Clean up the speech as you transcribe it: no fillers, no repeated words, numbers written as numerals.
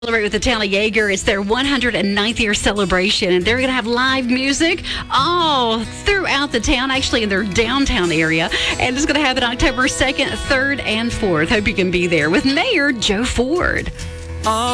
Celebrate with the town of Yeager. It's their 109th year celebration, and they're going to have live music all throughout the town, actually in their downtown area. And it's going to happen October 2nd, 3rd, and 4th. Hope you can be there with Mayor Joe Ford.